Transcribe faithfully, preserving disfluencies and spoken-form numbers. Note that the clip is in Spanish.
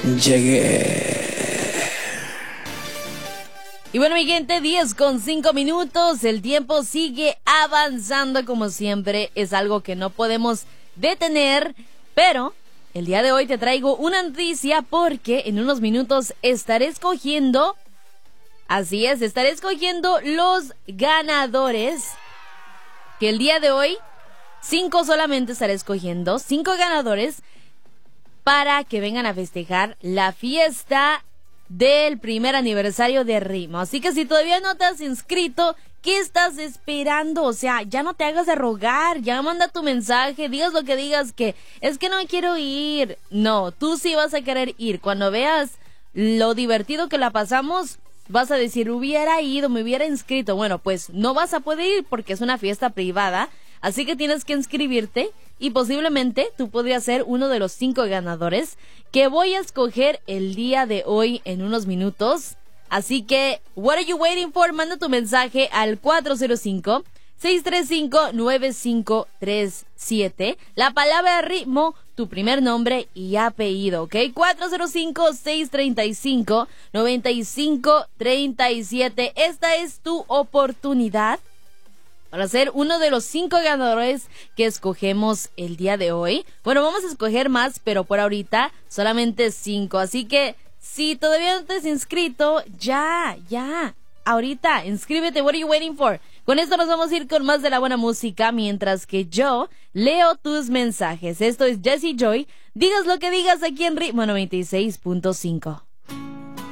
Llegué. Y bueno, mi gente, diez con cinco minutos, el tiempo sigue avanzando como siempre, es algo que no podemos detener, pero el día de hoy te traigo una noticia porque en unos minutos estaré escogiendo, así es, estaré escogiendo los ganadores, que el día de hoy, cinco solamente estaré escogiendo, cinco ganadores para que vengan a festejar la fiesta del primer aniversario de Ritmo. Así que si todavía no te has inscrito, ¿qué estás esperando? O sea, ya no te hagas de rogar, ya manda tu mensaje, digas lo que digas, que es que no quiero ir. No, tú sí vas a querer ir. Cuando veas lo divertido que la pasamos, vas a decir, hubiera ido, me hubiera inscrito. Bueno, pues no vas a poder ir porque es una fiesta privada, así que tienes que inscribirte y posiblemente tú podrías ser uno de los cinco ganadores que voy a escoger el día de hoy en unos minutos. Así que, what are you waiting for? Manda tu mensaje al cuatro cero cinco, seis tres cinco, nueve cinco tres siete. La palabra ritmo, tu primer nombre y apellido, ¿ok? cuatro cero cinco, seis tres cinco, nueve cinco tres siete. Esta es tu oportunidad para ser uno de los cinco ganadores que escogemos el día de hoy. Bueno, vamos a escoger más, pero por ahorita solamente cinco. Así que si todavía no te has inscrito, ya, ya, ahorita, inscríbete. What are you waiting for? Con esto nos vamos a ir con más de la buena música, mientras que yo leo tus mensajes. Esto es Jessie Joy. Digas lo que digas aquí en Ritmo noventa y seis punto cinco.